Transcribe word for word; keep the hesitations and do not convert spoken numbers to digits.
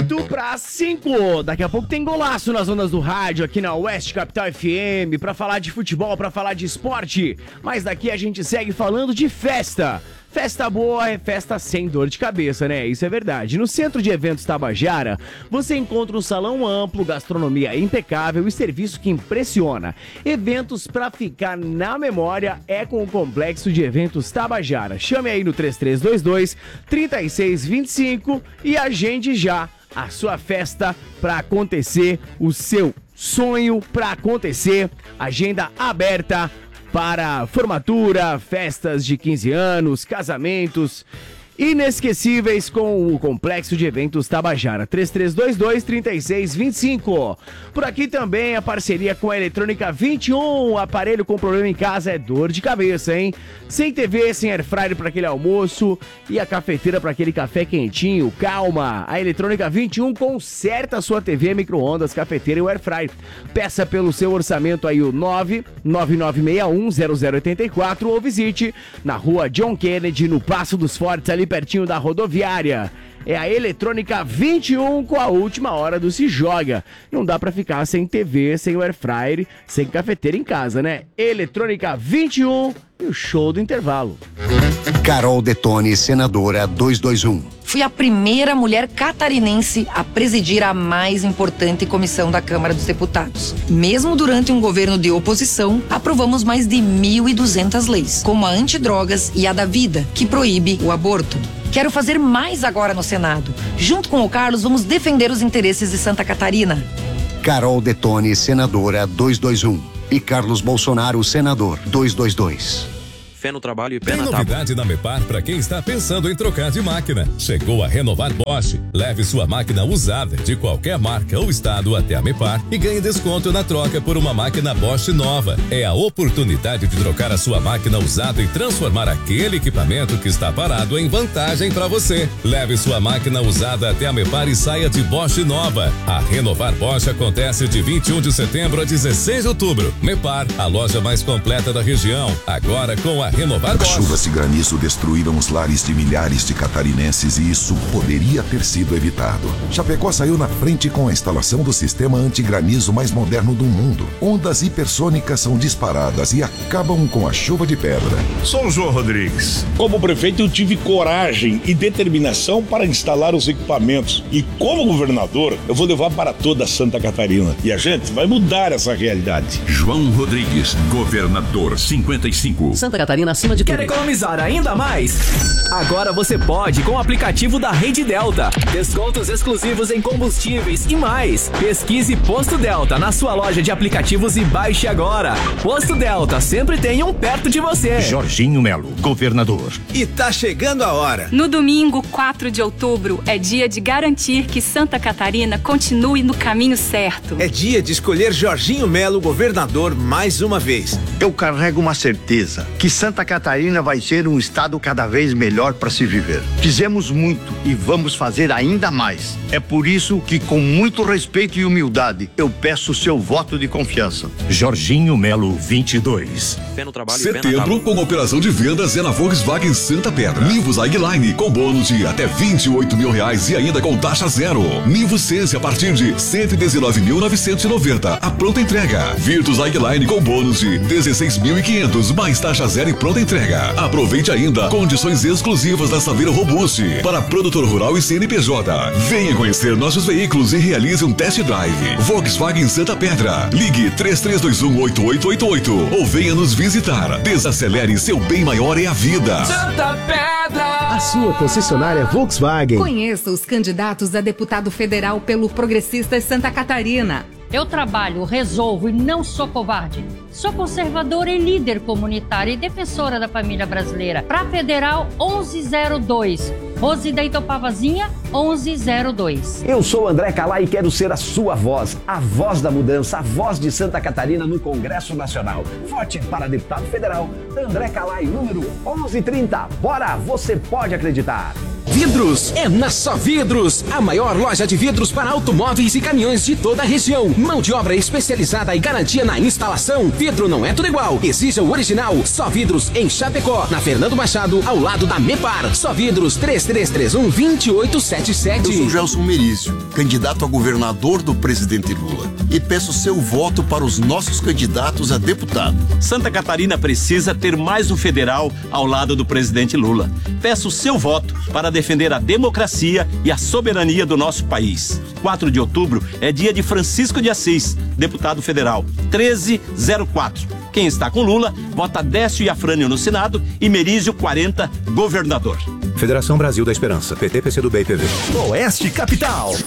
oito para cinco. Daqui a pouco tem golaço nas ondas do rádio aqui na Oeste Capital F M para falar de futebol, para falar de esporte. Mas daqui a gente segue falando de festa. Festa boa é festa sem dor de cabeça, né? Isso é verdade. No Centro de Eventos Tabajara, você encontra um salão amplo, gastronomia impecável e serviço que impressiona. Eventos pra ficar na memória é com o Complexo de Eventos Tabajara. Chame aí no três três dois dois, três seis dois cinco e agende já a sua festa pra acontecer, o seu sonho pra acontecer. Agenda aberta para formatura, festas de quinze anos, casamentos inesquecíveis com o Complexo de Eventos Tabajara. três três dois dois, três seis dois cinco. Por aqui também a parceria com a Eletrônica vinte e um. Aparelho com problema em casa é dor de cabeça, hein? Sem T V, sem air fryer para aquele almoço e a cafeteira para aquele café quentinho. Calma, a Eletrônica vinte e um conserta a sua T V, micro-ondas, cafeteira e o air fryer. Peça pelo seu orçamento aí o nove nove nove seis um zero zero oito quatro ou visite na rua John Kennedy, no Passo dos Fortes, ali pertinho da rodoviária. É a Eletrônica vinte e um com a última hora do Se Joga. Não dá pra ficar sem T V, sem o air fryer, sem cafeteira em casa, né? Eletrônica vinte e um e o show do intervalo. Carol Detone, senadora duzentos e vinte e um. Fui a primeira mulher catarinense a presidir a mais importante comissão da Câmara dos Deputados. Mesmo durante um governo de oposição, aprovamos mais de mil e duzentas leis, como a antidrogas e a da vida, que proíbe o aborto. Quero fazer mais agora no Senado. Junto com o Carlos, vamos defender os interesses de Santa Catarina. Carol Detone, senadora duzentos e vinte e um. E Carlos Bolsonaro, senador duzentos e vinte e dois. Fé no trabalho e pé Tem na tábua. novidade na Mepar para quem está pensando em trocar de máquina. Chegou a Renovar Bosch. Leve sua máquina usada de qualquer marca ou estado até a Mepar e ganhe desconto na troca por uma máquina Bosch nova. É a oportunidade de trocar a sua máquina usada e transformar aquele equipamento que está parado em vantagem para você. Leve sua máquina usada até a Mepar e saia de Bosch nova. A Renovar Bosch acontece de vinte e um de setembro a dezesseis de outubro. Mepar, a loja mais completa da região. Agora com a Renovar Bosch. Chuvas e granizo destruíram os lares de milhares de catarinenses e isso poderia ter sido evitado. Chapecó saiu na frente com a instalação do sistema antigranizo mais moderno do mundo. Ondas hipersônicas são disparadas e acabam com a chuva de pedra. Sou o João Rodrigues. Como prefeito, eu tive coragem e determinação para instalar os equipamentos. E como governador, eu vou levar para toda Santa Catarina. E a gente vai mudar essa realidade. João Rodrigues, governador cinquenta e cinco. Santa Catarina acima de tudo. Quer economizar ainda mais? Agora você pode com o aplicativo da Rede Delta. Descontos exclusivos em combustíveis e mais. Pesquise Posto Delta na sua loja de aplicativos e baixe agora. Posto Delta, sempre tem um perto de você. Jorginho Melo, governador. E tá chegando a hora. No domingo, quatro de outubro, é dia de garantir que Santa Catarina continue no caminho certo. É dia de escolher Jorginho Melo, governador, mais uma vez. Eu carrego uma certeza, que Santa Catarina vai ser um estado cada vez melhor para se viver. Fizemos muito e vamos fazer ainda mais. É por isso que, com muito respeito e humildade, eu peço o seu voto de confiança. Jorginho Melo, vinte e dois. Fé no trabalho e pé na Setembro, tábua. com operação de vendas é na Volkswagen Santa Pedra. Nivus Eyeline, com bônus de até vinte e oito mil reais e ainda com taxa zero. Nivus Sense a partir de cento e dezenove mil novecentos e noventa. A pronta entrega. Virtus Eyeline com bônus de dezesseis mil e quinhentos, mais taxa zero e pronta entrega. Aproveite ainda condições exclusivas da Saveiro Robuste para produtor rural e C N P J. Venha conhecer nossos veículos e realize um test drive. Volkswagen Santa Pedra. Ligue três três dois um, oito oito oito oito ou venha nos visitar. Desacelere, seu bem maior é a vida. Santa Pedra! A sua concessionária Volkswagen. Conheça os candidatos a deputado federal pelo Progressistas Santa Catarina. Eu trabalho, resolvo e não sou covarde. Sou conservadora e líder comunitária e defensora da família brasileira. Pra Federal onze zero dois. Rose da Itopavazinha onze zero dois. Eu sou André Calai e quero ser a sua voz, a voz da mudança, a voz de Santa Catarina no Congresso Nacional. Vote para deputado federal André Calai, número onze trinta. Bora, você pode acreditar. Vidros. É na Só Vidros, a maior loja de vidros para automóveis e caminhões de toda a região. Mão de obra especializada e garantia na instalação. Vidro não é tudo igual. Exija o original. Só Vidros em Chapecó, na Fernando Machado, ao lado da Mepar. Só Vidros três três três um, dois oito sete sete. Eu sou Gelson Merizio, candidato a governador do presidente Lula, e peço seu voto para os nossos candidatos a deputado. Santa Catarina precisa ter mais um federal ao lado do presidente Lula. Peço seu voto para defender a democracia e a soberania do nosso país. quatro de outubro é dia de Francisco de Assis, deputado federal, treze zero quatro. Quem está com Lula, vota Décio e Afrânio no Senado e Merizio quarenta, governador. Federação Brasil da Esperança, P T, P C do B e P V. Oeste Capital.